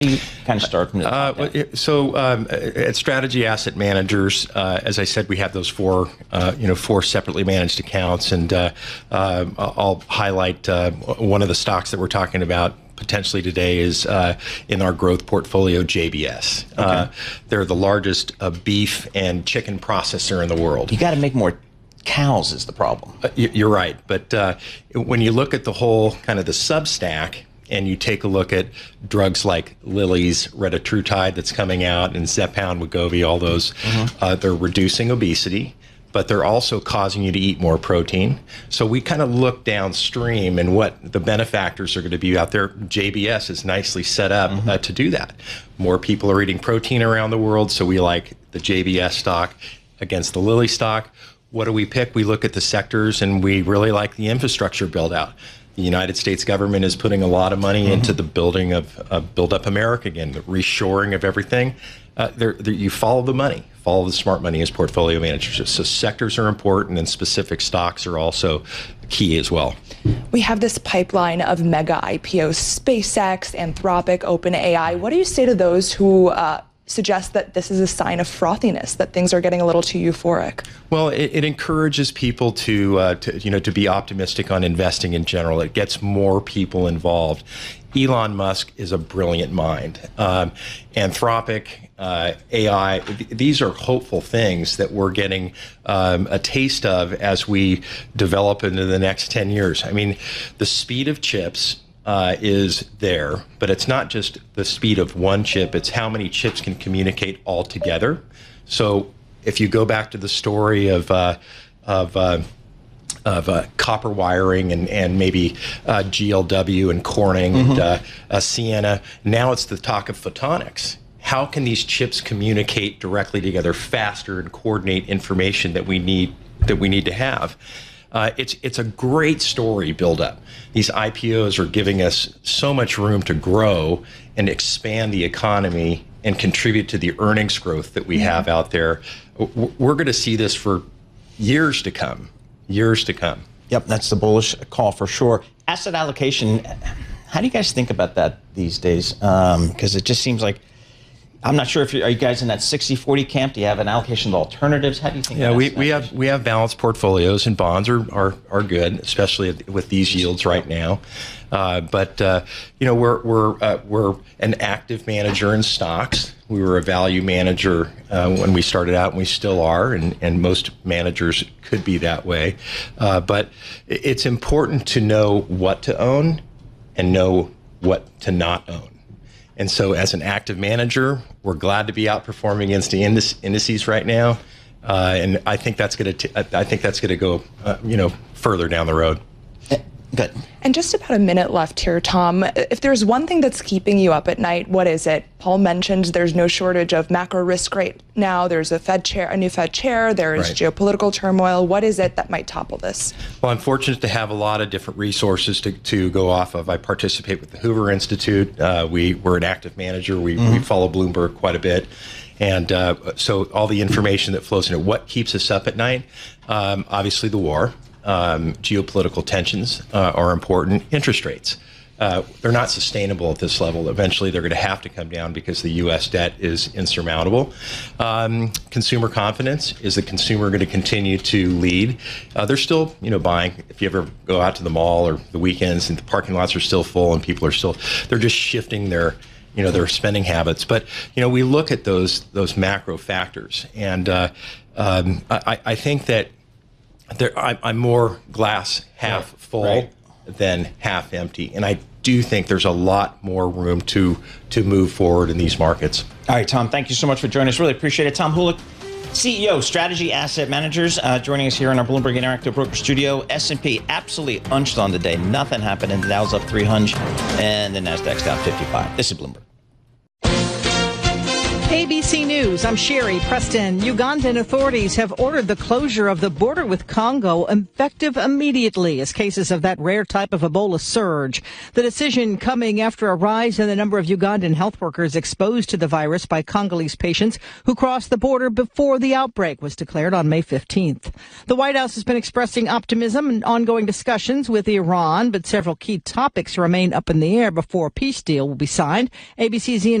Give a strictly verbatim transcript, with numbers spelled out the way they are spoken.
You kind of start from the top uh, down. So um, at Strategy Asset Managers, uh, as I said, we have those four, uh, you know, four separately managed accounts, and uh, uh, I'll highlight uh, one of the stocks that we're talking about potentially today is uh, in our growth portfolio, J B S. Okay. Uh, they're the largest uh, beef and chicken processor in the world. You got to make more cows is the problem. Uh, you're right, but uh, when you look at the whole kind of the sub-stack, and you take a look at drugs like Lilly's retatrutide that's coming out, and Zepbound, Wegovy, all those, mm-hmm. uh, they're reducing obesity, but they're also causing you to eat more protein. So we kind of look downstream and what the benefactors are going to be out there. J B S is nicely set up mm-hmm. uh, to do that. More people are eating protein around the world, so we like the J B S stock against the Lilly stock. What do we pick? We look at the sectors, and we really like the infrastructure build out. The United States government is putting a lot of money mm-hmm. into the building of uh, Build Up America again, the reshoring of everything. Uh, they're, they're, you follow the money, follow the smart money as portfolio managers. So sectors are important, and specific stocks are also key as well. We have this pipeline of mega I P Os, SpaceX, Anthropic, OpenAI. What do you say to those who uh, suggest that this is a sign of frothiness, that things are getting a little too euphoric? Well, it, it encourages people to, uh, to, you know, to be optimistic on investing in general. It gets more people involved. Elon Musk is a brilliant mind. Um, Anthropic, uh, A I, th- these are hopeful things that we're getting um, a taste of as we develop into the next ten years. I mean, the speed of chips Uh, is there, but it's not just the speed of one chip, it's how many chips can communicate all together. So if you go back to the story of uh, of uh, of uh, copper wiring and, and maybe uh, G L W and Corning mm-hmm. and uh, uh, Ciena, now it's the talk of photonics. How can these chips communicate directly together faster and coordinate information that we need that we need to have? Uh, it's it's a great story build up. These I P Os are giving us so much room to grow and expand the economy and contribute to the earnings growth that we yeah. have out there. We're going to see this for years to come, years to come. Yep, that's the bullish call for sure. Asset allocation, how do you guys think about that these days? Because um, it just seems like, I'm not sure if you're, are you guys in that sixty forty camp? Do you have an allocation of alternatives? How do you think? Yeah, we, we have we have balanced portfolios, and bonds are are, are good, especially with these yields right now. Uh, but uh, you know, we're we're uh, we're an active manager in stocks. We were a value manager uh, when we started out, and we still are, and, and most managers could be that way. Uh, but it's important to know what to own and know what to not own. And so as an active manager, we're glad to be outperforming against the indices right now. Uh, and I think that's going to I think that's going to go, uh, you know, further down the road. Good. And just about a minute left here, Tom. If there's one thing that's keeping you up at night, what is it? Paul mentioned there's no shortage of macro risk right now. There's a Fed chair, a new Fed chair. There's right. geopolitical turmoil. What is it that might topple this? Well, I'm fortunate to have a lot of different resources to, to go off of. I participate with the Hoover Institute. Uh, we, we're an active manager. We, mm-hmm. we follow Bloomberg quite a bit. And uh, so all the information that flows into what keeps us up at night, um, obviously the war. Um, geopolitical tensions uh, are important. Interest rates, uh, they're not sustainable at this level. Eventually, they're going to have to come down because the U S debt is insurmountable. Um, consumer confidence, is the consumer going to continue to lead? Uh, they're still, you know, buying. If you ever go out to the mall or the weekends, and the parking lots are still full, and people are still, they're just shifting their, you know, their spending habits. But you know, we look at those those macro factors, and uh, um, I, I think that. There, I'm, I'm more glass half full right. than half empty, and I do think there's a lot more room to to move forward in these markets. All right, Tom, thank you so much for joining us. Really appreciate it. Tom Hulick, C E O, Strategy Asset Managers, uh, joining us here in our Bloomberg Interactive Broker Studio. S and P absolutely unched on the day. Nothing happened, and the Dow's up three hundred, and the Nasdaq's down fifty-five. This is Bloomberg. A B C News, I'm Sherry Preston. Ugandan authorities have ordered the closure of the border with Congo effective immediately as cases of that rare type of Ebola surge. The decision coming after a rise in the number of Ugandan health workers exposed to the virus by Congolese patients who crossed the border before the outbreak was declared on May fifteenth. The White House has been expressing optimism and ongoing discussions with Iran, but several key topics remain up in the air before a peace deal will be signed. A B C's Ian